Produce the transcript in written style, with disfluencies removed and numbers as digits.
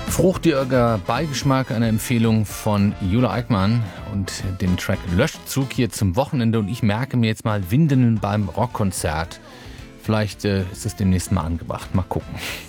Fruchtiger Beigeschmack, eine Empfehlung von Jule Eickmann und den Track Löschzug hier zum Wochenende. Und ich merke mir jetzt mal Winden beim Rockkonzert. Vielleicht ist es demnächst mal angebracht. Mal gucken.